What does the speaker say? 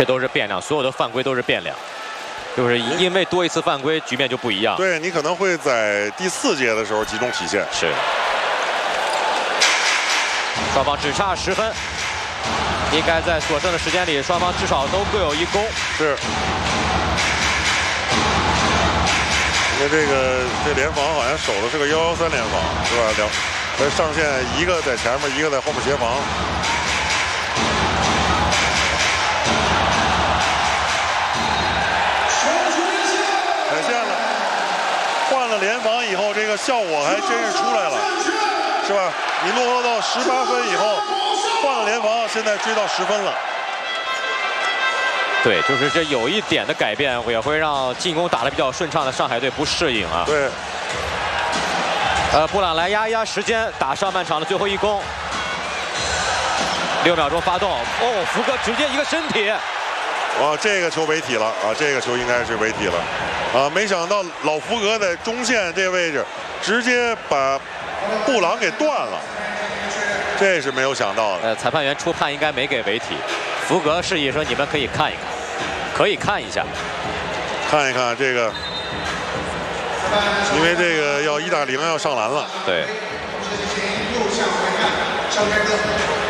这都是变量，所有的犯规都是变量，就是因为多一次犯规，局面就不一样。 对你可能会在第4节的时候集中体现。 是。双方只差10分，应该在所剩的时间里，双方至少都各有1攻。 是。因为这联防好像守的是个113联防，是吧？上线一个在前面，一个在后面协防。踩线了，换了联防以后，这个效果还真是出来了，是吧？你落后到18分以后，换了联防，现在追到10分了。 对，就是这有一点的改变，也会让进攻打得比较顺畅的上海队不适应啊。 对。 布朗来压一压时间，打上半场的最后1攻。6秒钟发动，哦，福格直接一个身体。 哇，这个球违体了啊！这个球应该是违体了啊！没想到老福格在中线这位置，直接把布朗给断了，这是没有想到的。 裁判员初判应该没给违体，福格示意说你们可以看一看，可以看一下， 看一看这个，因为这个要1打0要上篮了。 对。